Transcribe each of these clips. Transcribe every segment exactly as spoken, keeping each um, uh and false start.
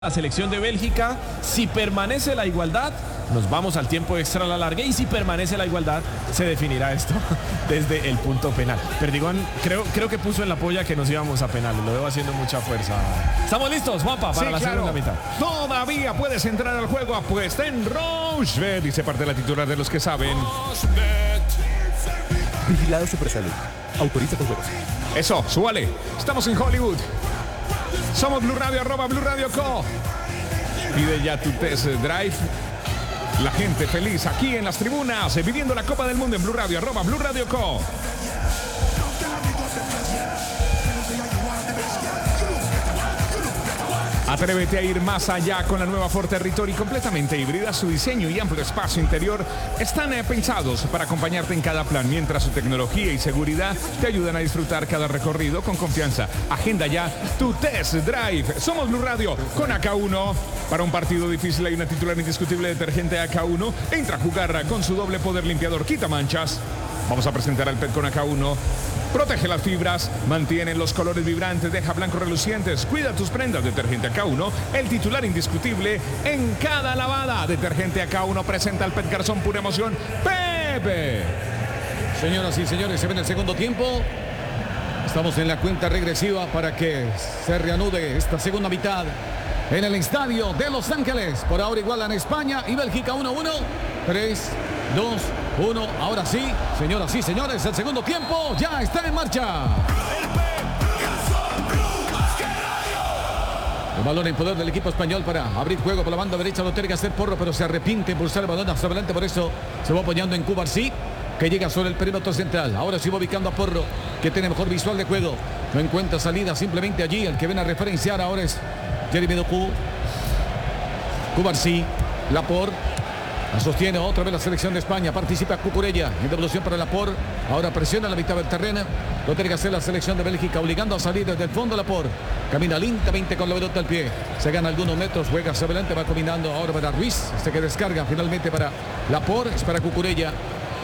La selección de Bélgica, si permanece la igualdad, nos vamos al tiempo extra a la larga, y si permanece la igualdad, se definirá esto desde el punto penal. Perdigón, creo, creo que puso en la polla que nos íbamos a penales, lo veo haciendo mucha fuerza. ¿Estamos listos, Juanpa, para sí, la claro. segunda mitad? Todavía puedes entrar al juego, apuesta en Rochebet, dice parte de la titular de los que saben. Vigilado Supersalud. Autoriza con juegos. Eso, súbale. Estamos en Hollywood. Somos Blue Radio, arroba Blue Radio Co. Pide ya tu test drive. La gente feliz aquí en las tribunas, viviendo la Copa del Mundo en Blue Radio, arroba Blue Radio Co. Atrévete a ir más allá con la nueva Ford Territory completamente híbrida. Su diseño y amplio espacio interior están eh, pensados para acompañarte en cada plan, mientras su tecnología y seguridad te ayudan a disfrutar cada recorrido con confianza. Agenda ya tu test drive. Somos Blue Radio con A K uno. Para un partido difícil hay una titular indiscutible detergente A K uno. Entra a jugar con su doble poder limpiador, quita manchas. Vamos a presentar al P E T con A K uno. Protege las fibras, mantiene los colores vibrantes, deja blancos relucientes, cuida tus prendas. Detergente A K uno, el titular indiscutible en cada lavada. Detergente A K uno presenta al P E T Garzón, pura emoción. Pepe. Señoras y señores, se ve en el segundo tiempo. Estamos en la cuenta regresiva para que se reanude esta segunda mitad en el estadio de Los Ángeles. Por ahora igualan España y Bélgica uno a uno. tres, dos, uno. Ahora sí, señoras y señores, el segundo tiempo ya está en marcha. El balón en poder del equipo español para abrir juego por la banda derecha. Lo tiene que hacer Porro, pero se arrepiente impulsar el balón hacia adelante. Por eso se va apoyando en Cubarsí, que llega sobre el perímetro central. Ahora sí va ubicando a Porro, que tiene mejor visual de juego. No encuentra salida, simplemente allí. El que viene a referenciar ahora es Jeremy Doku. Cubarsí, Laporte. La sostiene otra vez la selección de España. Participa Cucurella en devolución para Laporte. Ahora presiona la mitad del terreno. Lo tiene que hacer la selección de Bélgica, obligando a salir desde el fondo Laporte. Camina lentamente con la pelota al pie. Se gana algunos metros, juega hacia adelante, va combinando ahora para Ruiz. Este que descarga finalmente para Laporte. Es para Cucurella.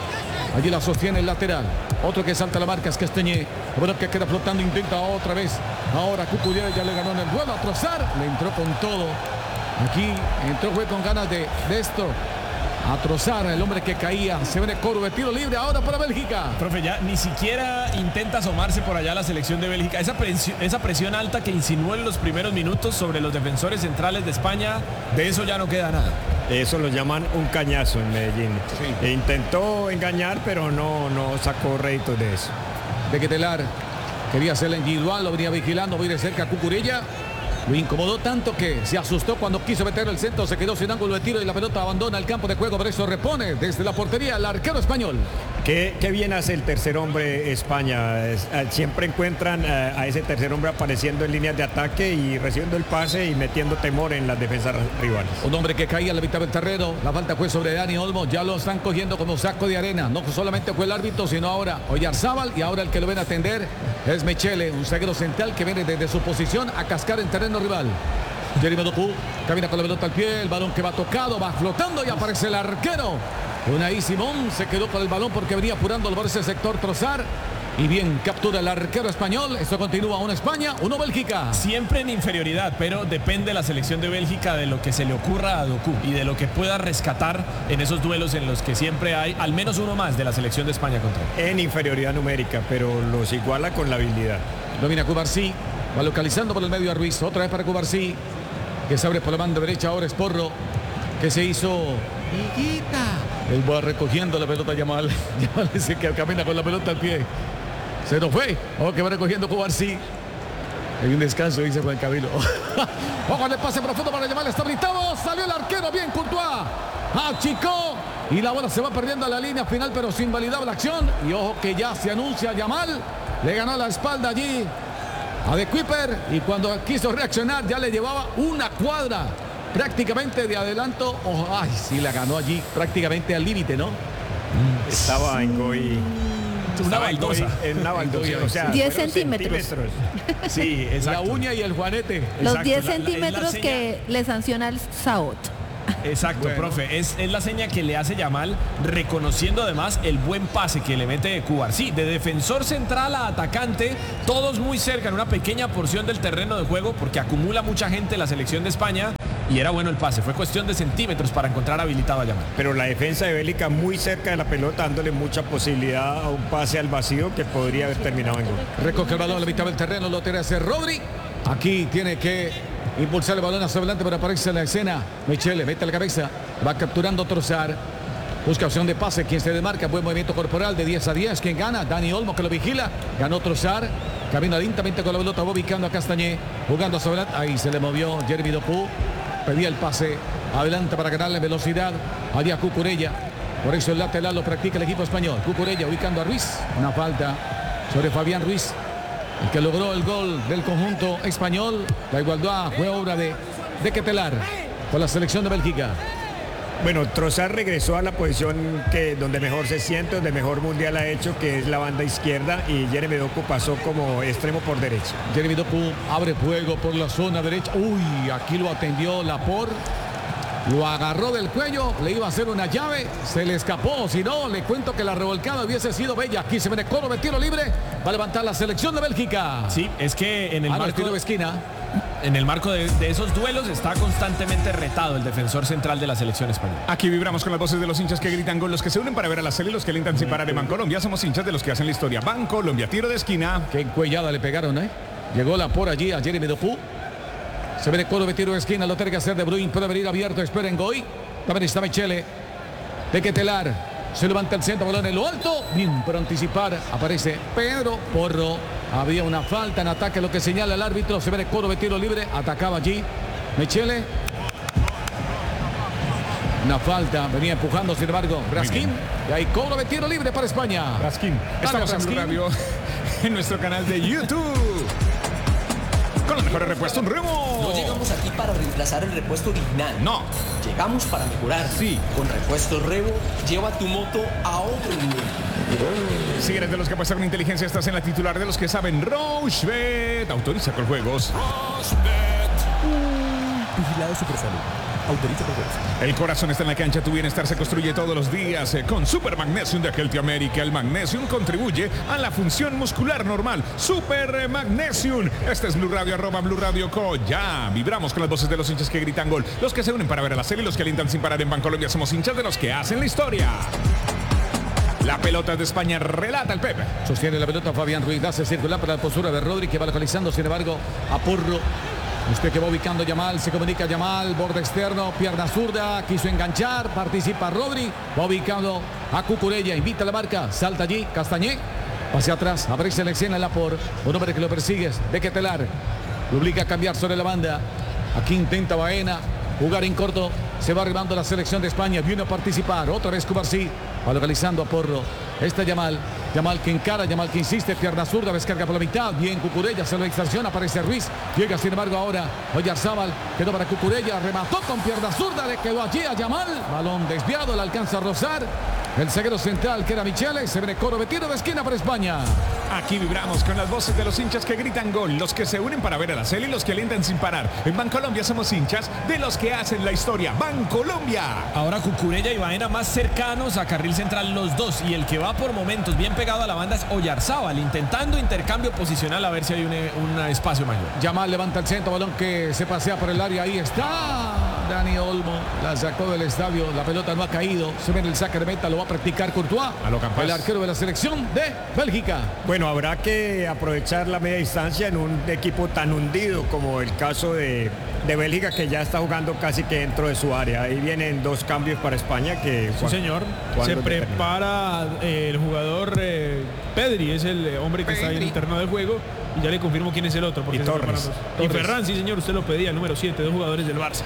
Allí la sostiene el lateral. Otro que salta la marca es Castañé. Bueno, que queda flotando, intenta otra vez. Ahora Cucurella ya le ganó en el vuelo a Trossard. Le entró con todo. Aquí entró, fue con ganas de, de esto. A Trossard, el hombre que caía. Se viene Coro de tiro libre ahora para Bélgica. Profe, ya ni siquiera intenta asomarse por allá la selección de Bélgica. Esa presión, esa presión alta que insinuó en los primeros minutos sobre los defensores centrales de España, de eso ya no queda nada. Eso lo llaman un cañazo en Medellín. Sí. E intentó engañar, pero no, no sacó rédito de eso. De Quetelar quería hacer la individual, lo venía vigilando, muy de cerca Cucurella. Lo incomodó tanto que se asustó cuando quiso meter el centro, se quedó sin ángulo de tiro y la pelota abandona el campo de juego. Por eso repone desde la portería el arquero español. Qué, qué bien hace el tercer hombre España. Es, siempre encuentran a, a ese tercer hombre apareciendo en líneas de ataque y recibiendo el pase y metiendo temor en las defensas rivales. Un hombre que caía en la mitad del terreno. La falta fue sobre Dani Olmo. Ya lo están cogiendo como saco de arena. No solamente fue el árbitro, sino ahora Oyarzábal, y ahora el que lo ven a atender es Mechele, un zaguero central que viene desde su posición a cascar en terreno rival. Jeremy Doku camina con la pelota al pie, el balón que va tocado, va flotando y aparece el arquero. Unai Simón se quedó con el balón porque venía apurando por ese sector Trossard. Y bien, captura el arquero español. Esto continúa, una España, uno Bélgica. Siempre en inferioridad, pero depende la selección de Bélgica de lo que se le ocurra a Doku y de lo que pueda rescatar en esos duelos en los que siempre hay al menos uno más de la selección de España contra él. En inferioridad numérica, pero los iguala con la habilidad. Domina Cubarsí, va localizando por el medio a Ruiz. Otra vez para Cubarsí, que se abre por la banda derecha. Ahora es Porro, que se hizo higuita. Él va recogiendo la pelota, Yamal. Yamal dice que camina con la pelota al pie. Se nos fue. Ojo que va recogiendo Cubarsí. Hay un descanso, dice Juan Camilo. Ojo el pase profundo para Yamal. Está habilitado. Salió el arquero. Bien, Courtois. Achicó. Y la bola se va perdiendo a la línea final, pero sin validar la acción. Y ojo que ya se anuncia Yamal. Le ganó la espalda allí a De Kuiper. Y cuando quiso reaccionar ya le llevaba una cuadra prácticamente de adelanto. Oh, ay, sí, la ganó allí prácticamente al límite, ¿no? Estaba en Goy. Una baldosa. En una baldosa. O sea, diez centímetros. centímetros. Sí, exacto. La uña y el juanete. Los Exacto, diez la- la- centímetros la que le sanciona el Saot. Exacto, Bueno. profe. Es, es la seña que le hace Yamal, reconociendo además el buen pase que le mete Cubarsí. De defensor central a atacante, todos muy cerca en una pequeña porción del terreno de juego, porque acumula mucha gente la selección de España. Y era bueno el pase, fue cuestión de centímetros para encontrar habilitado a Yamal. Pero la defensa de Bélgica muy cerca de la pelota, dándole mucha posibilidad a un pase al vacío que podría haber terminado en gol. Recoge el balón a la mitad del terreno, lo tiene a hacer Rodri. Aquí tiene que impulsar el balón hacia adelante, pero aparece en la escena. Michele mete la cabeza, va capturando Trossard. Busca opción de pase, quien se desmarca, buen movimiento corporal de diez a diez. ¿Quién gana? Dani Olmo, que lo vigila. Ganó Trossard. Camina lentamente con la pelota, va ubicando a Castañé. Jugando hacia adelante. Ahí se le movió Jeremy Doku. Pedía el pase adelante para ganarle velocidad. Allá Cucurella. Por eso el lateral lo practica el equipo español. Cucurella ubicando a Ruiz. Una falta sobre Fabián Ruiz, el que logró el gol del conjunto español. La igualdad fue obra de, de Ketelar con la selección de Bélgica. Bueno, Trossard regresó a la posición que, donde mejor se siente, donde mejor mundial ha hecho, que es la banda izquierda, y Jeremy Doku pasó como extremo por derecha. Jeremy Doku abre fuego por la zona derecha. Uy, aquí lo atendió Laporte. Lo agarró del cuello, le iba a hacer una llave, se le escapó. Si no, le cuento que la revolcada hubiese sido bella. Aquí se viene Coro de tiro libre. Va a levantar la selección de Bélgica. Sí, es que en el Ahora marco tiro de esquina. En el marco de, de esos duelos está constantemente retado el defensor central de la selección española. Aquí vibramos con las voces de los hinchas que gritan gol, los que se unen para ver a la serie y los que alientan sin parar en Bancolombia. Somos hinchas de los que hacen la historia. Bancolombia, tiro de esquina. Qué encuellada le pegaron, ¿eh? Llegó la por allí a Jeremy Doku. Se ve de Coro de tiro de esquina. Lo tiene que hacer De Bruyne. Puede venir abierto. Esperen Goy. También está Michele. De Ketelar. Se levanta el centro, balón en lo alto. Bien, por anticipar aparece Pedro Porro. Había una falta en ataque, lo que señala el árbitro. Se ve de Coro de tiro libre. Atacaba allí Michele. Una falta, venía empujando, sin embargo, Braskin. Y ahí Coro de tiro libre para España. Braskin. Estamos en Blue Radio, en nuestro canal de YouTube. Con los mejores repuestos en Remo. No llegamos aquí para reemplazar el repuesto original. No. Llegamos para mejorar. Sí. Con Repuestos Revo, lleva tu moto a otro nivel. Si eres de los que apuestan con inteligencia, estás en la titular de los que saben. Rochebet autoriza con juegos. Vigilado Supersalud. Autoriza con juegos. El corazón está en la cancha, tu bienestar se construye todos los días eh, con Super Magnesium de Healthy America. El Magnesium contribuye a la función muscular normal. Super Magnesium. Este es Blue Radio, arroba Blue Radio Co. Ya vibramos con las voces de los hinchas que gritan gol, los que se unen para ver a la serie y los que alientan sin parar en Bancolombia. Somos hinchas de los que hacen la historia. La pelota de España, relata el Pepe. Sostiene la pelota Fabián Ruiz, hace circular para la postura de Rodri, que va localizando, sin embargo, a Porro. Usted que va ubicando Yamal, se comunica Yamal, borde externo, pierna zurda, quiso enganchar, participa Rodri, va ubicando a Cucurella, invita a la marca, salta allí, Castañé, hacia atrás, aparece la escena Laporte, un hombre que lo persigue, de Ketelar, lo obliga a cambiar sobre la banda, aquí intenta Baena, jugar en corto, se va arribando la selección de España, viene a participar, otra vez Cubarsí, va localizando a Porro, está Yamal, Yamal que encara, Yamal que insiste, pierna zurda, descarga por la mitad, bien Cucurella, se lo extorsiona, aparece Ruiz, llega sin embargo ahora Oyarzábal, quedó para Cucurella, remató con pierna zurda, le quedó allí a Yamal, balón desviado, le alcanza a rozar, el zaguero central que era Michele, se viene Coro de tiro de esquina para España. Aquí vibramos con las voces de los hinchas que gritan gol, los que se unen para ver a la serie y los que alientan sin parar. En Bancolombia somos hinchas de los que hacen la historia. Bancolombia. Ahora Cucurella y Baena más cercanos a carril central los dos, y el que va por momentos bien pegado a la banda es Oyarzábal, intentando intercambio posicional a ver si hay un, un espacio mayor. Yamal levanta el centro, balón que se pasea por el área, ahí está Dani Olmo, la sacó del estadio, la pelota no ha caído, se ve en el saque de meta, lo va a practicar Courtois, A lo Campas. el arquero de la selección de Bélgica. Bueno, habrá que aprovechar la media distancia en un equipo tan hundido como el caso de, de Bélgica, que ya está jugando casi que dentro de su área. Ahí vienen dos cambios para España que... Sí, señor. ¿cuándo Se termina? prepara eh, el jugador eh, Pedri, es el eh, hombre que está ahí en el terreno de juego. Y ya le confirmo quién es el otro. porque Y se Torres. preparan dos. Y Torres. Ferran, sí señor, usted lo pedía, el número siete, dos jugadores del Barça.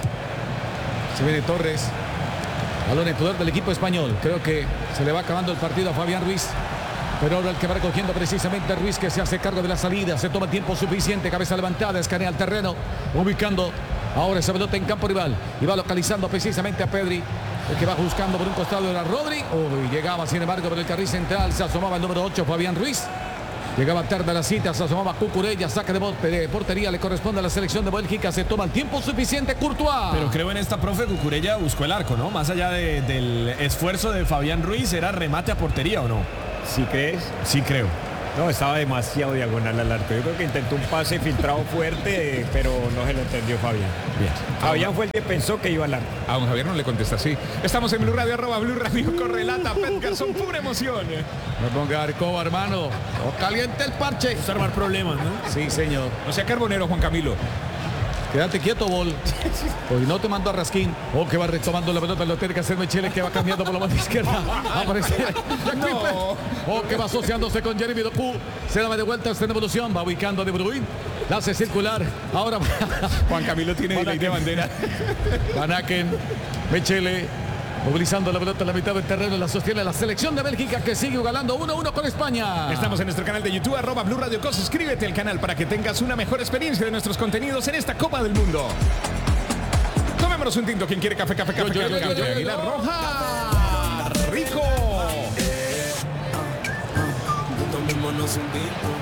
Se viene Torres, balón en poder del equipo español, creo que se le va acabando el partido a Fabián Ruiz. Pero ahora el que va recogiendo precisamente Ruiz, que se hace cargo de la salida, se toma tiempo suficiente, cabeza levantada, escanea el terreno, ubicando ahora esa pelota en campo rival y va localizando precisamente a Pedri, el que va buscando por un costado era Rodri. Uy, llegaba sin embargo por el carril central, se asomaba el número ocho, Fabián Ruiz. Llegaba tarde a la cita, se asomaba Cucurella, saca de, de portería, le corresponde a la selección de Bélgica, se toma el tiempo suficiente Courtois. Pero creo en esta profe Cucurella buscó el arco, ¿no? Más allá de, del esfuerzo de Fabián Ruiz, ¿era remate a portería o no? ¿Sí crees? Sí creo. No, estaba demasiado diagonal al arco. Yo creo que intentó un pase filtrado fuerte, pero no se lo entendió Fabián. Bien. Fabián fue el que pensó que iba al arco. A don Javier no le contesta así. Estamos en Blue Radio, arroba Blue Radio, correlata, Pet son pura emoción. No ponga Arcoba, hermano. O caliente el parche. Es armar problemas, ¿no? Sí, señor. No sea carbonero, Juan Camilo. Quédate quieto, Bol. Hoy no te mando a Raskin. O que va retomando la pelota, lo tiene que hacer Michele, que va cambiando por la banda izquierda. Aparece. No. O que va asociándose con Jeremy Doku. Se da de vuelta, está en evolución. Va ubicando a De Bruyne. La hace circular. Ahora Juan Camilo tiene delay de bandera. Van Aken. Michele. Movilizando la pelota en la mitad del terreno, la sostiene la selección de Bélgica, que sigue ganando uno a uno con España. Estamos en nuestro canal de YouTube, arroba Blue Radio Co. Suscríbete al canal para que tengas una mejor experiencia de nuestros contenidos en esta Copa del Mundo. Tomémonos un tinto. ¿Quién quiere café, café, café? Yo, yo, café, yo, café, yo, yo, Aguilar yo. Roja. Rico. Tomémonos un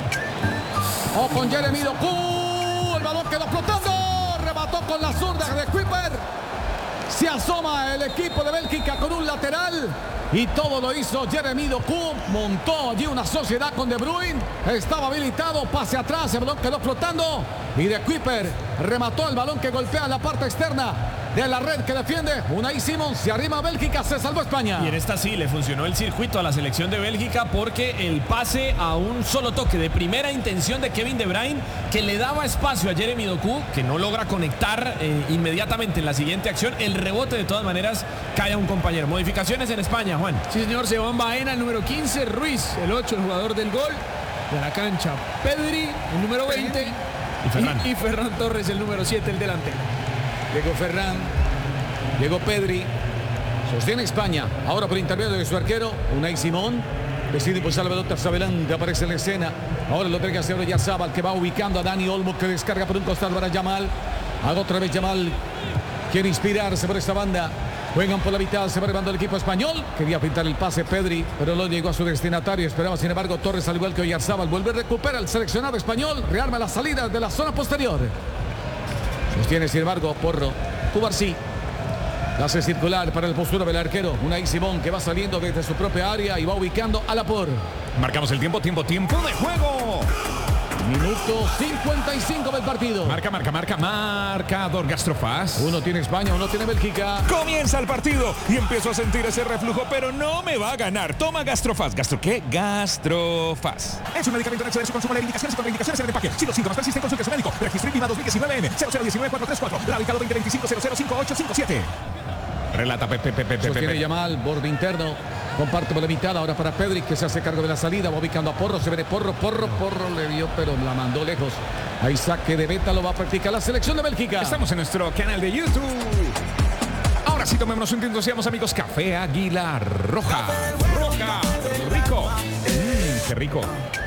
tinto. O con Jeremy Doku. El balón quedó flotando. Remató con la zurda de Kuiper. Se asoma el equipo de Bélgica con un lateral y todo lo hizo Jeremy Doku. Montó allí una sociedad con De Bruyne. Estaba habilitado, pase atrás, el balón quedó flotando y de Kuiper remató el balón que golpea la parte externa de la red que defiende Unai Simons. Se arrima Bélgica, se salvó España. Y en esta sí le funcionó el circuito a la selección de Bélgica, porque el pase a un solo toque de primera intención de Kevin De Bruyne, que le daba espacio a Jeremy Doku, que no logra conectar eh, inmediatamente en la siguiente acción. El rebote de todas maneras cae a un compañero. Modificaciones en España, Juan. Sí, señor, se van Baena, el número quince, Ruiz, el ocho, el jugador del gol. De la cancha, Pedri, el número veinte. Y Ferran. Y, y Ferran Torres, el número siete, el delantero. Llegó Ferran, llegó Pedri, sostiene España, ahora por intermedio de su arquero, Unai Simón, decide impulsar la pelota hacia adelante, aparece en la escena, ahora lo entrega hacia Oyarzabal, que va ubicando a Dani Olmo, que descarga por un costado para Yamal, haga otra vez Yamal, quiere inspirarse por esta banda, juegan por la mitad, se va arribando el equipo español, quería pintar el pase Pedri, pero no llegó a su destinatario, esperaba sin embargo Torres, al igual que Oyarzabal, vuelve a recuperar el seleccionado español, rearma la salida de la zona posterior. Sostiene sin embargo Porro, Cubarsí, la hace circular para el postura del arquero, Unai Simón, que va saliendo desde su propia área y va ubicando a Laporte. Marcamos el tiempo, tiempo, tiempo de juego. Minuto cincuenta y cinco del partido. Marca, marca, marca, marcador Gastrofaz. Uno tiene España, uno tiene Bélgica. Comienza el partido y empiezo a sentir ese reflujo, pero no me va a ganar. Toma Gastrofaz. ¿Gastro qué? Gastrofaz. Es un medicamento, no exceder su consumo de indicaciones y contraindicaciones en el empaque. Si los síntomas persisten, consulte a su médico. Registro INVIMA dos mil diecinueve N cero cero uno nueve cuatro tres cuatro. Radicado veinte veinticinco cero cero cinco ocho cinco siete. Relata Pepe, Pepe, Pepe. Sostiene Yamal, borde interno. Comparte por la mitad, ahora para Pedri, que se hace cargo de la salida, va ubicando a Porro, se viene Porro, Porro, Porro le dio, pero la mandó lejos. Ahí saque de beta, lo va a practicar la selección de Bélgica. Estamos en nuestro canal de YouTube. Ahora sí, tomémonos un tinto, seamos amigos. Café Aguilar Roja. Roja, rico. Mmm, qué rico.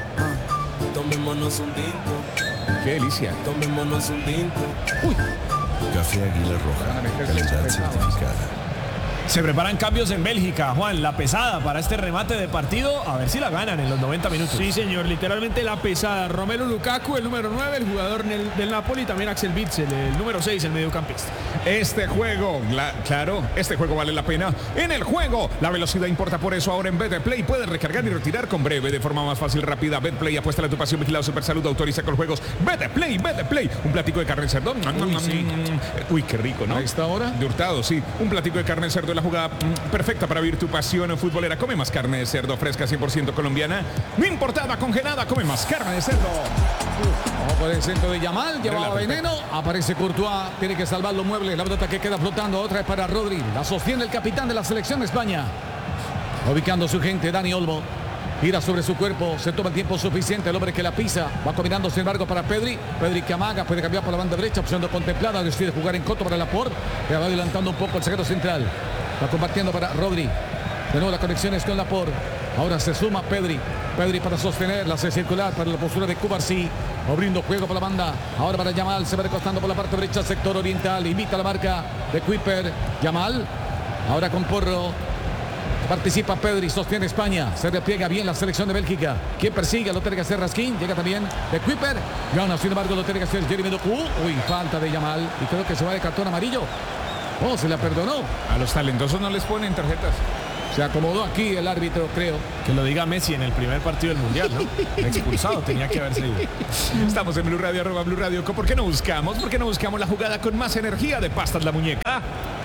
Tomémonos un tinto. Qué delicia. Tomémonos un tinto. Uy. Café Aguilar Roja, calidad certificada. Se preparan cambios en Bélgica, Juan, la pesada para este remate de partido, a ver si la ganan en los noventa minutos. Sí, señor, literalmente la pesada. Romelu Lukaku, el número nueve, el jugador del, del Napoli, también Axel Witsel, el número seis, el mediocampista. Este juego, la, claro, este juego vale la pena. En el juego, la velocidad importa, por eso ahora en Betplay puedes recargar y retirar con breve, de forma más fácil, rápida. Betplay, apuesta a tu pasión, vigilado Super Salud, autoriza con juegos. Betplay, Betplay, un platico de carne de cerdo. Uy, sí. Uy, qué rico, ¿no? A esta hora. De Hurtado, sí. Un platico de carne de cerdo, la jugada mm, perfecta para vivir tu pasión futbolera. Come más carne de cerdo fresca, cien por ciento colombiana. No importada, congelada, come más carne de cerdo. Vamos por el centro de Yamal, llevaba Relata, veneno, aparece Courtois, tiene que salvar los muebles, la pelota que queda flotando, otra es para Rodri, la sostiene el capitán de la selección de España, ubicando su gente, Dani Olmo, gira sobre su cuerpo, se toma el tiempo suficiente, el hombre que la pisa, va combinando sin embargo para Pedri, Pedri que amaga, puede cambiar por la banda derecha, opción no contemplada, decide jugar en coto para Laporte, que va adelantando un poco el zaguero central, va compartiendo para Rodri, de nuevo la conexión es con Laporte, ahora se suma Pedri, Pedri para sostener, la hace circular para la postura de Cubarsí, abriendo juego por la banda, ahora para Yamal, se va recostando por la parte derecha, sector oriental, invita a la marca de Kuiper, Yamal, ahora con Porro, Participa Pedri, sostiene España. Se repliega bien la selección de Bélgica. ¿Quién persigue? Lo tiene que hacer Raskin. Llega también de Kuiper. Gana, sin embargo, lo tiene que hacer Jeremy Doku. Uy, falta de Yamal. Y creo que se va de cartón amarillo. Oh, se la perdonó. A los talentosos no les ponen tarjetas. Se acomodó aquí el árbitro, creo. Que lo diga Messi en el primer partido del Mundial, ¿no? Expulsado, tenía que haberse ido. Estamos en Blue Radio, arroba Blue Radio. ¿Por qué no buscamos? ¿Por qué no buscamos la jugada con más energía de Pastas la Muñeca?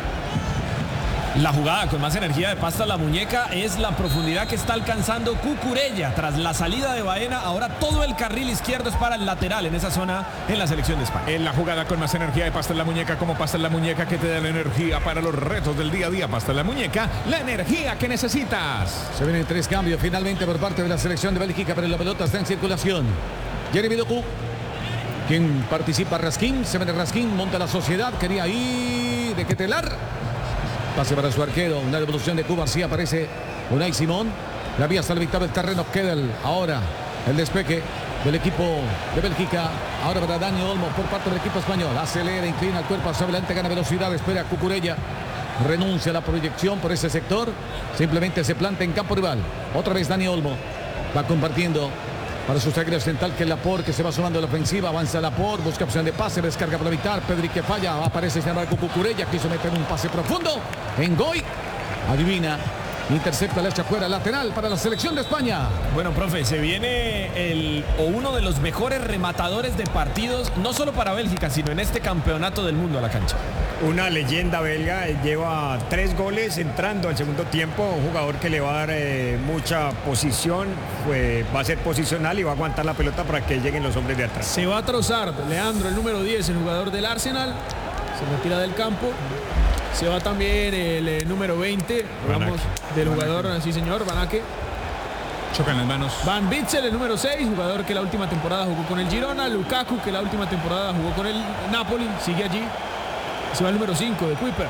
La jugada con más energía de Pastas la Muñeca es la profundidad que está alcanzando Cucurella. Tras la salida de Baena, ahora todo el carril izquierdo es para el lateral en esa zona en la selección de España. En la jugada con más energía de Pastas la Muñeca, como Pastas la Muñeca que te da la energía para los retos del día a día. Pastas la Muñeca, la energía que necesitas. Se vienen tres cambios finalmente por parte de la selección de Bélgica, pero la pelota está en circulación. Jeremy Doku, quien participa Raskin, se viene Raskin, monta la sociedad, quería ir de Ketelar. Pase para su arquero, una devolución de Cuba, así aparece Unai Simón. La vía hasta el victorio del terreno, Kedel. Ahora el despeje del equipo de Bélgica. Ahora para Dani Olmo por parte del equipo español. Acelera, inclina el cuerpo hacia adelante, gana velocidad, espera a Cucurella. Renuncia a la proyección por ese sector. Simplemente se planta en campo rival. Otra vez Dani Olmo va compartiendo para su zaguero central, que es Laporte, que se va sumando a la ofensiva. Avanza Laporte, busca opción de pase, descarga para evitar. Pedri que falla, aparece sin embargo Cucurella, quiso meter un pase profundo. En Goy, adivina, intercepta la hecha fuera, lateral para la selección de España. Bueno, profe, se viene el o uno de los mejores rematadores de partidos, no solo para Bélgica, sino en este campeonato del mundo a la cancha. Una leyenda belga, lleva tres goles entrando al segundo tiempo, un jugador que le va a dar eh, mucha posición, pues, va a ser posicional y va a aguantar la pelota para que lleguen los hombres de atrás. Se va a trozar Leandro, el número diez, el jugador del Arsenal, se retira del campo. Se va también el eh, número veinte, vamos, del jugador, sí señor, Van Aken. Chocan las manos. Van Bitzel, el número seis, jugador que la última temporada jugó con el Girona. Lukaku, que la última temporada jugó con el Napoli, sigue allí. Se va el número cinco de Kuiper.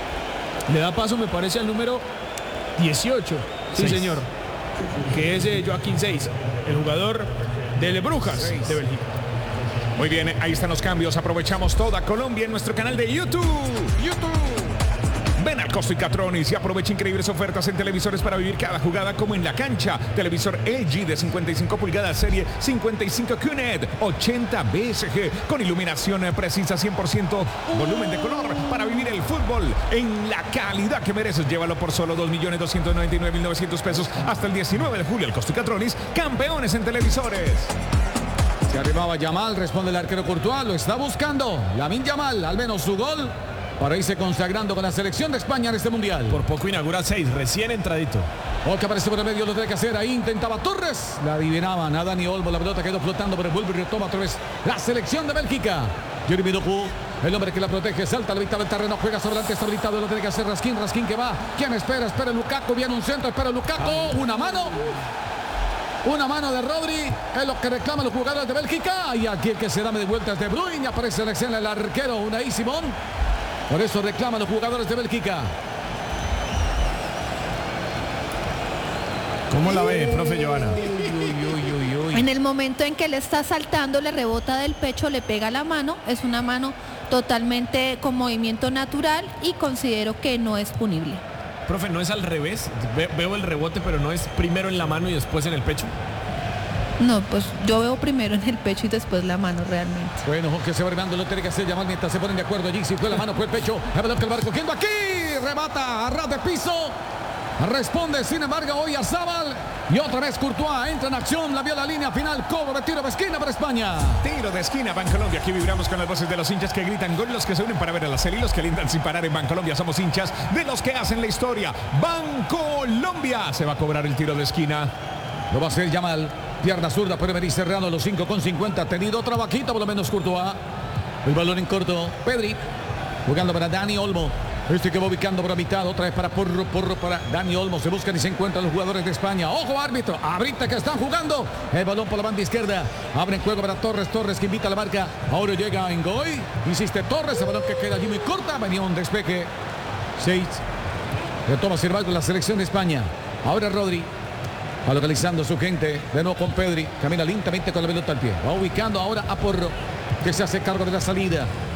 Le da paso, me parece, al número dieciocho. Sí, seis. Señor. Que es eh, Joaquín seis, el jugador del Brujas seis de Bélgica. Muy bien, ahí están los cambios. Aprovechamos toda Colombia en nuestro canal de YouTube. YouTube. Ven al Costo y Catronis y aprovecha increíbles ofertas en televisores para vivir cada jugada como en la cancha. Televisor L G de cincuenta y cinco pulgadas, serie cincuenta y cinco Q N E D, ochenta B S G, con iluminación precisa cien por ciento, volumen de color para vivir el fútbol en la calidad que mereces. Llévalo por solo dos millones doscientos noventa y nueve mil novecientos pesos hasta el diecinueve de julio. El Costo y Catronis, campeones en televisores. Se arribaba Yamal, responde el arquero Courtois, lo está buscando. Lamine Yamal, al menos su gol, para irse consagrando con la selección de España en este mundial. Por poco inaugura seis, recién entradito. O que aparece por el medio, lo tiene que hacer. Ahí intentaba Torres. La adivinaban a Dani Olmo. La pelota quedó flotando, pero vuelve y retoma otra vez la selección de Bélgica. Jeremy Doku, el hombre que la protege, salta a la mitad del terreno, juega sobre adelante, está habilitado, lo tiene que hacer Raskin. Raskin que va. ¿Quién espera? Espera Lukaku. Viene un centro, espera Lukaku. Una mano. Una mano de Rodri, es lo que reclaman los jugadores de Bélgica. Y aquí el que se da de vueltas de Bruyne. Aparece en la escena el arquero Unai Simón. Por eso reclaman los jugadores de Bélgica. ¿Cómo la ve, profe Joana? En el momento en que le está saltando, le rebota del pecho, le pega la mano. Es una mano totalmente con movimiento natural y considero que no es punible. Profe, ¿no es al revés? Ve- veo el rebote, pero no es primero en la mano y después en el pecho. No, pues yo veo primero en el pecho y después la mano realmente. Bueno, que se va arribando, lo tiene que hacer llamar mientras se ponen de acuerdo allí. Si fue la mano, fue el pecho. A ver que el barco cogiendo aquí. Remata a ras de piso. Responde, sin embargo, hoy a Zabal. Y otra vez Courtois entra en acción. La vio la línea final. Cobro de tiro de esquina para España. Tiro de esquina, Bancolombia. Aquí vibramos con las voces de los hinchas que gritan gol, los que se unen para ver a la serie y los que lindan sin parar en Bancolombia. Somos hinchas de los que hacen la historia. Bancolombia. Se va a cobrar el tiro de esquina. Lo va a hacer Yamal. Pierna zurda, pero venir cerrando los cinco con cincuenta. Ha tenido otra vaquita, por lo menos Courtois. El balón en corto. Pedri. Jugando para Dani Olmo. Este que va ubicando por la mitad. Otra vez para Porro. Porro para Dani Olmo. Se buscan y se encuentran los jugadores de España. Ojo, árbitro. Ahorita que están jugando. El balón por la banda izquierda. Abre en juego para Torres. Torres que invita a la marca. Ahora llega Ngoy. Insiste Torres. El balón que queda allí muy corta. Venía un despeje. Seis. Retoma sin embargo la selección de España. Ahora Rodri. Va localizando a su gente. De nuevo con Pedri. Camina lentamente con la pelota al pie. Va ubicando ahora a Porro, que se hace cargo de la salida.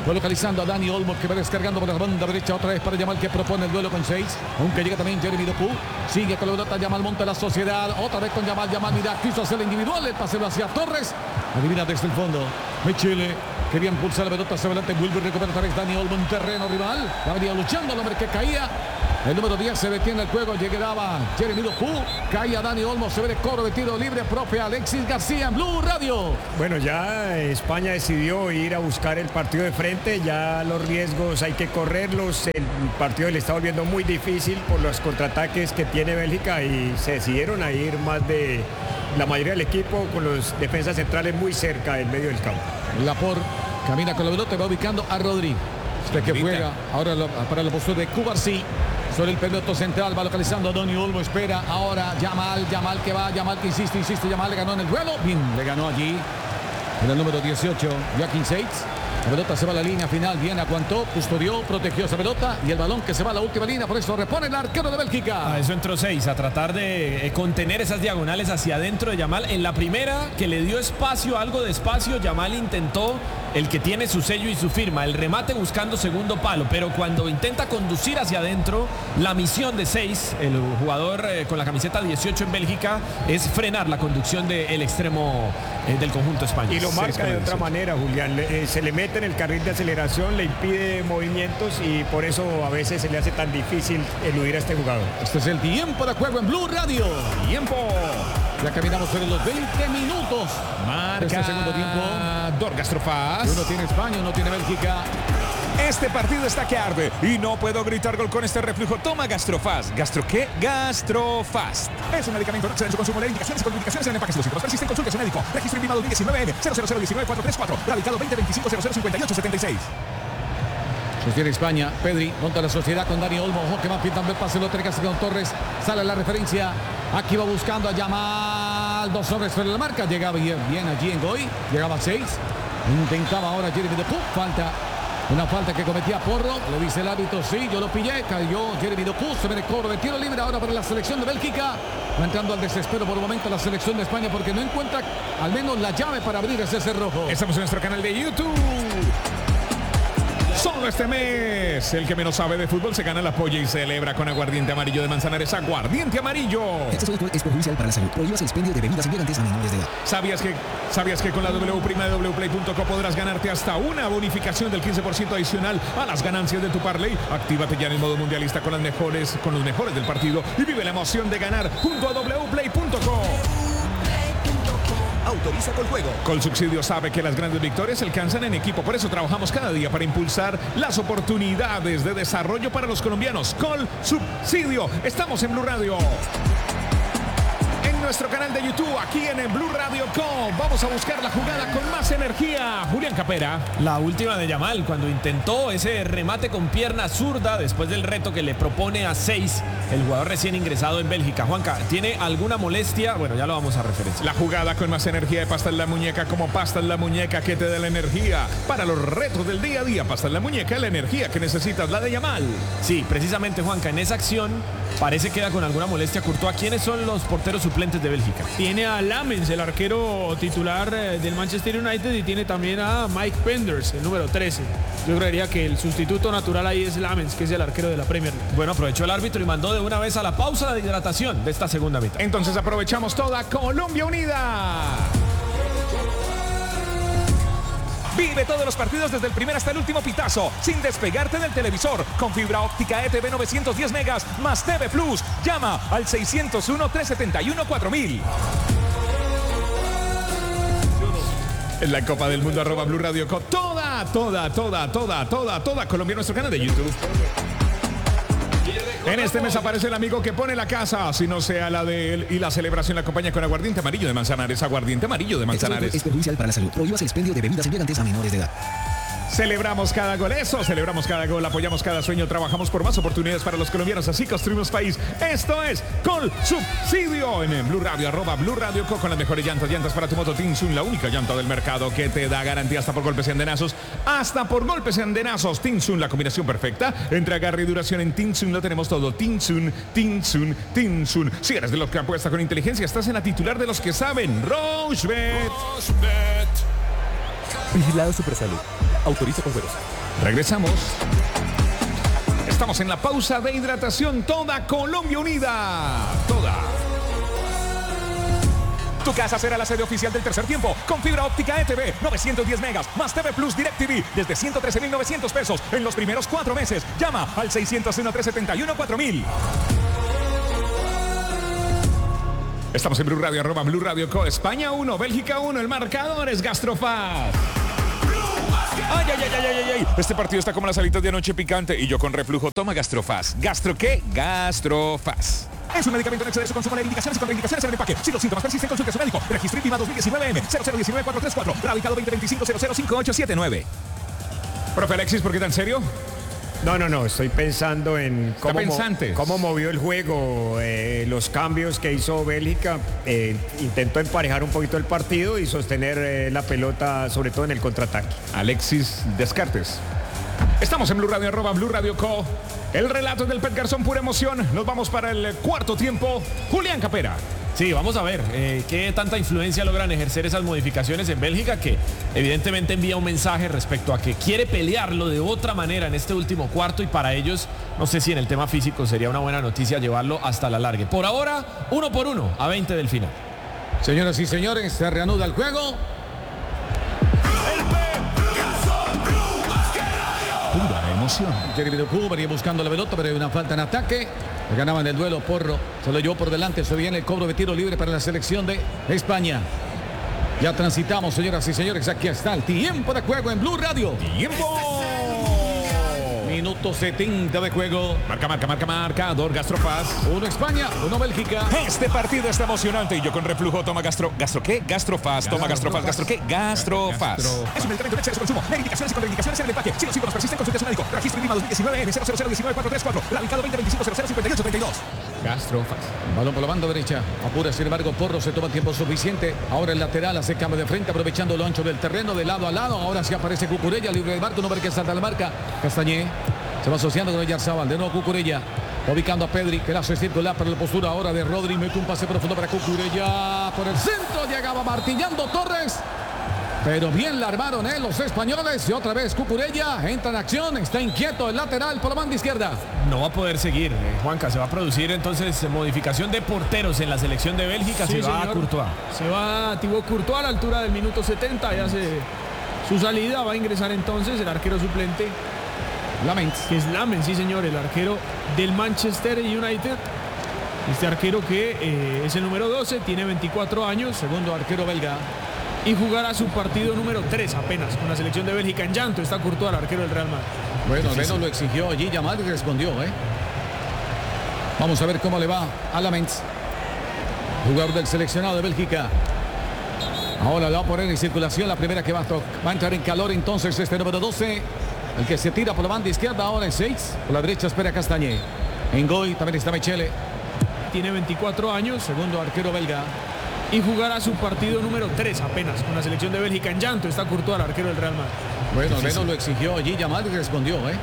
Va localizando a Dani Olmo, que va descargando por la banda derecha otra vez para Yamal, que propone el duelo con seis. Aunque llega también Jeremy Doku. Sigue con la pelota Yamal, monta la sociedad. Otra vez con Yamal, Yamal, mira, quiso hacer el individual. El paseo hacia Torres. Adivina desde el fondo. Michele. Quería impulsar la pelota hacia adelante. Vuelve y recupera otra vez Dani Olmo en terreno rival. Ya venía luchando el hombre que caía. El número diez se detiene el juego. Llegaba Jeremy Doku. Caía Dani Olmo. Se ve de coro de tiro libre. Profe Alexis García en Blue Radio. Bueno, ya España decidió ir a buscar el partido de frente. Ya los riesgos hay que correrlos. El partido le está volviendo muy difícil por los contraataques que tiene Bélgica y se decidieron a ir más de la mayoría del equipo con los defensas centrales muy cerca del medio del campo. Laporte camina con la pelota y va ubicando a Rodri. Este que juega ahora lo, para la postura de Cubarsí. Sobre el peloto central va localizando a Dani Olmo. Espera ahora Yamal. Yamal que va. Yamal que insiste, insiste. Yamal le ganó en el duelo. Bien, le ganó allí. En el número dieciocho, Joaquín Seitz. La pelota se va a la línea final. Bien, aguantó, custodió, protegió esa pelota. Y el balón que se va a la última línea. Por eso repone el arquero de Bélgica. A eso entró seis, a tratar de eh, contener esas diagonales hacia adentro de Yamal. En la primera, que le dio espacio, algo de espacio, Yamal intentó el que tiene su sello y su firma, el remate buscando segundo palo. Pero cuando intenta conducir hacia adentro, la misión de seis, el jugador eh, con la camiseta dieciocho en Bélgica, es frenar la conducción del extremo eh, del conjunto español. Y lo marca de otra manera, Julián. Le, eh, se le mete en el carril de aceleración, le impide movimientos y por eso a veces se le hace tan difícil eludir a este jugador. Este es el tiempo de juego en Blue Radio. Tiempo. Ya caminamos sobre los veinte minutos. Marca este segundo tiempo. Dor Gastrofaz. Uno tiene España, uno tiene Bélgica. Este partido está que arde y no puedo gritar gol con este reflujo. Toma Gastrofaz. ¿Gastro qué? Gastrofaz. Es un medicamento. No exceden su consumo. Leer indicaciones y contraindicaciones en el empaque. Los síntomas persisten. Consulte a su médico. Registro INVIMA dos mil diecinueve N cero cero cero uno nueve cuatro tres cuatro. Radicado veinte veinticinco cero cero cincuenta y ocho setenta y seis. Sostiene España. Pedri monta la sociedad con Dani Olmo. Ojo que va pintando el pase. Lo tiene que hacer con Torres. Sale la referencia. Aquí va buscando a Yamal. Dos hombres sobre la marca. Llegaba bien, bien allí en Goy. Llegaba a seis. Intentaba ahora Jeremy Doku. Falta. Una falta que cometía Porro. Le dice el árbitro. Sí, yo lo pillé. Cayó Jeremy Doku. Se ve de cobro de tiro libre ahora para la selección de Bélgica. Va entrando al desespero por un momento la selección de España porque no encuentra al menos la llave para abrir ese cerrojo. Estamos en nuestro canal de YouTube. Solo este mes, el que menos sabe de fútbol se gana la polla y celebra con aguardiente amarillo de Manzanares. Aguardiente amarillo. Este producto es perjudicial para la salud. Prohíbas el expendio de bebidas embriagantes a menores de edad. ¿Sabías que, ¿Sabías que con la W prima de w play punto co podrás ganarte hasta una bonificación del quince por ciento adicional a las ganancias de tu parlay? Actívate ya en el modo mundialista con, las mejores, con los mejores del partido y vive la emoción de ganar junto a w play punto co. Autoriza con juego. Colsubsidio sabe que las grandes victorias se alcanzan en equipo. Por eso trabajamos cada día para impulsar las oportunidades de desarrollo para los colombianos. Colsubsidio. Estamos en Blue Radio. En nuestro canal de YouTube, aquí en el Blue Radio punto com. Vamos a buscar la jugada con más energía. Julián Capera. La última de Yamal, cuando intentó ese remate con pierna zurda después del reto que le propone a seis el jugador recién ingresado en Bélgica. Juanca, ¿tiene alguna molestia? Bueno, ya lo vamos a referenciar. La jugada con más energía de Pasta en la Muñeca, como Pasta en la Muñeca que te da la energía para los retos del día a día. Pasta en la Muñeca, la energía que necesitas, la de Yamal. Sí, precisamente, Juanca, en esa acción parece que queda con alguna molestia Courtois. ¿Quiénes son los porteros suplentes de Bélgica? Tiene a Lamens, el arquero titular del Manchester United, y tiene también a Mike Penders, el número trece. Yo creería que el sustituto natural ahí es Lamens, que es el arquero de la Premier League. Bueno, aprovechó el árbitro y mandó de una vez a la pausa de hidratación de esta segunda mitad. Entonces aprovechamos toda Colombia unida. Vive todos los partidos desde el primer hasta el último pitazo, sin despegarte del televisor, con fibra óptica E T V novecientos diez megas más T V Plus. Llama al seiscientos uno, trescientos setenta y uno, cuatro mil. En la Copa del Mundo, arroba Blue Radio Co. Toda, toda, toda, toda, toda, toda Colombia en nuestro canal de YouTube. En este mes aparece el amigo que pone la casa, si no sea la de él, y la celebración la acompaña con aguardiente amarillo de Manzanares. Aguardiente amarillo de Manzanares. Este es perjudicial para la salud. Prohíbas el expendio de bebidas embriagantes a menores de edad. Celebramos cada gol, eso, celebramos cada gol, apoyamos cada sueño, trabajamos por más oportunidades para los colombianos, así construimos país. Esto es Colsubsidio en Blue Radio, arroba Blue Radio Co, con las mejores llantas, llantas para tu moto Tinsun, la única llanta del mercado que te da garantía hasta por golpes y andenazos, hasta por golpes y andenazos. Tinsun, la combinación perfecta entre agarre y duración. En Tinsun lo tenemos todo. Tinsun, Tinsun, Tinsun. Si eres de los que apuesta con inteligencia, estás en la titular de los que saben. Rochebet. Vigilado Supersalud. Autoriza con juegos. Regresamos. Estamos en la pausa de hidratación. Toda Colombia unida. Toda. Tu casa será la sede oficial del tercer tiempo con fibra óptica E T V, novecientos diez megas, más T V Plus DirecTV desde ciento trece mil novecientos pesos en los primeros cuatro meses. Llama al seiscientos uno, trescientos setenta y uno, cuatro mil. Estamos en Blue Radio, arroba Blue Radio Co. España uno, Bélgica uno. El marcador es Gastrofast. Ay, ay, ay, ay, ay, ay. Este partido está como las alitas de anoche picante y yo con reflujo. Toma Gastrofast. ¿Gastro qué? Gastrofast. Es un medicamento, no excede su consumo. Las indicaciones y contraindicaciones en el empaque. Si los síntomas persisten, consulte a su médico. Registro I N V I M A dos mil diecinueve M cero cero uno nueve cuatro tres cuatro. Radicado veinte veinticinco cero cero cinco ocho siete nueve. Profe Alexis, ¿por qué tan serio? No, no, no, estoy pensando en cómo, mo cómo movió el juego, eh, los cambios que hizo Bélgica. Eh, intentó emparejar un poquito el partido y sostener eh, la pelota, sobre todo en el contraataque. Alexis Descartes. Estamos en Blue Radio, arroba Blue Radio Co. El relato del Pet Garzón, pura emoción. Nos vamos para el cuarto tiempo. Julián Capera. Sí, vamos a ver eh, qué tanta influencia logran ejercer esas modificaciones en Bélgica, que evidentemente envía un mensaje respecto a que quiere pelearlo de otra manera en este último cuarto, y para ellos, no sé si en el tema físico sería una buena noticia llevarlo hasta la largue. Por ahora, uno por uno, a veinte del final. Señoras y señores, se reanuda el juego. Pura emoción. Jeremy Doku venía buscando la pelota, pero hay una falta en ataque. Ganaban el duelo, Porro se lo llevó por delante. Se viene el cobro de tiro libre para la selección de España. Ya transitamos, señoras y señores. Aquí está el tiempo de juego en Blue Radio. ¡Tiempo! Minuto setenta de juego. Marca, marca, marca, marcador Gastrofast. Uno España, uno Bélgica. Este partido está emocionante y yo con reflujo. Toma Gastro. ¿Gastro qué? Gastrofast. Toma Gastrofast. ¿Gastro qué? Gastrofast. Es un medicamento, no excede su consumo. Las indicaciones y contraindicaciones en el empaque. Si los síntomas persisten, consulte a su médico. Registro I N V I M A dos mil diecinueve M cero cero uno nueve cuatro tres cuatro. Radicado veinte veinticinco cero cero cincuenta y ocho treinta y dos. Gastrofast. Balón por la banda derecha. Apura, sin embargo, Porro se toma tiempo suficiente. Ahora el lateral hace cambio de frente, aprovechando lo ancho del terreno, de lado a lado. Ahora sí aparece Cucurella, libre de marco. No ver que salta la marca. Castañé se va asociando con el Yarzabal. De nuevo Cucurella. Ubicando a Pedri, que la hace circular para la postura ahora de Rodri. Mete un pase profundo para Cucurella. Por el centro llegaba martillando Torres. Pero bien la armaron eh, los españoles. Y otra vez Cucurella entra en acción. Está inquieto el lateral por la banda izquierda. No va a poder seguir, eh, Juanca. Se va a producir entonces modificación de porteros en la selección de Bélgica. Sí, se va señor. a Courtois. Se va Thibaut Courtois a la altura del minuto setenta. Ya hace su salida. Va a ingresar entonces el arquero suplente. Lamens. Que es Lamens, sí señor, el arquero del Manchester United. Este arquero que eh, es el número doce, tiene veinticuatro años. Segundo arquero belga. Y jugará su partido número tres apenas con la selección de Bélgica. En llanto está Courtois, el arquero del Real Madrid. Bueno, al menos lo exigió allí Yamal y respondió. ¿eh? Vamos a ver cómo le va a Lamens. Jugador del seleccionado de Bélgica. Ahora lo va a poner en circulación. La primera que va a, va a entrar en calor entonces este número doce. El que se tira por la banda izquierda ahora es seis. Por la derecha espera Castañé. En Goy también está Michele. Tiene veinticuatro años. Segundo arquero belga. Y jugará su partido número tres apenas con la selección de Bélgica. En llanto está Courtois, el arquero del Real Madrid. Bueno, al menos lo exigió allí Yamal y respondió. ¿eh?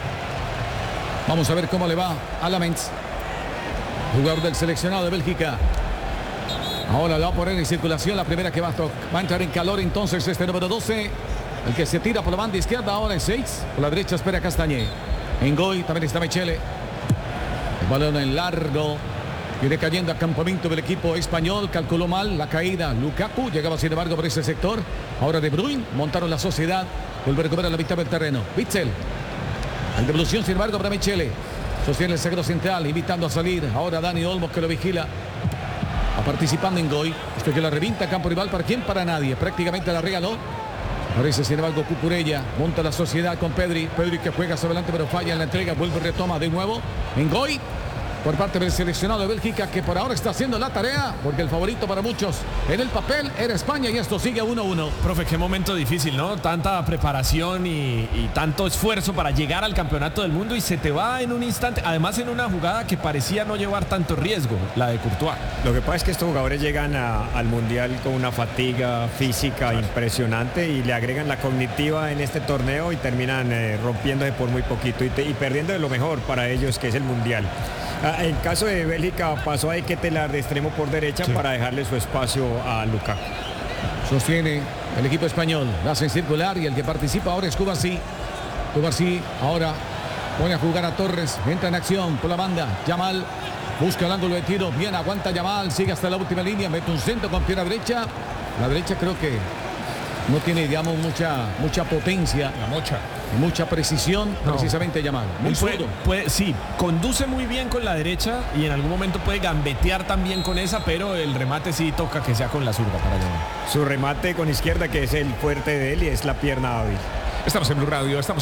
Vamos a ver cómo le va a Lamens. Jugador del seleccionado de Bélgica. Ahora lo va a poner en circulación. La primera que va a, va a entrar en calor entonces este número doce. El que se tira por la banda izquierda ahora es seis. Por la derecha espera Castañé. En Goy también está Michele. El balón en largo. Viene cayendo a campamento del equipo español. Calculó mal la caída. Lukaku llegaba sin embargo por ese sector. Ahora De Bruyne. Montaron la sociedad. Vuelve a recuperar la mitad del terreno. Witzel. En devolución sin embargo para Michele. Sostiene el zaguero central. Invitando a salir. Ahora Dani Olmos que lo vigila. A participando en Goy. Esto que la revienta campo rival. ¿Para quién? Para nadie. Prácticamente la regaló. Parece sin embargo Cucurella. Monta la sociedad con Pedri. Pedri que juega hacia adelante pero falla en la entrega. Vuelve y retoma de nuevo. En Goy. Por parte del seleccionado de Bélgica, que por ahora está haciendo la tarea, porque el favorito para muchos en el papel era España y esto sigue uno a uno. Profe, qué momento difícil, ¿no? Tanta preparación y, y tanto esfuerzo para llegar al campeonato del mundo y se te va en un instante, además en una jugada que parecía no llevar tanto riesgo, la de Courtois. Lo que pasa es que estos jugadores llegan a, al Mundial con una fatiga física claro. impresionante y le agregan la cognitiva en este torneo y terminan eh, rompiéndose por muy poquito y, te, y perdiendo de lo mejor para ellos, que es el Mundial. En caso de Bélgica pasó a Eketelar de extremo por derecha sí. para dejarle su espacio a Lukaku. Sostiene el equipo español. La hacen circular y el que participa ahora es Cubarsí. Cubarsí ahora pone a jugar a Torres. Entra en acción por la banda. Yamal busca el ángulo de tiro. Bien, aguanta Yamal. Sigue hasta la última línea. Mete un centro con pierna derecha. La derecha creo que no tiene, digamos, mucha, mucha potencia. La mocha. Mucha precisión, No. precisamente Yamal. Muy Puede- zurdo. puede- sí, conduce muy bien con la derecha y en algún momento puede gambetear también con esa, pero el remate sí toca que sea con la zurda para Yamal. Su remate con izquierda, que es el fuerte de él y es la pierna hábil. Estamos en Blue Radio, estamos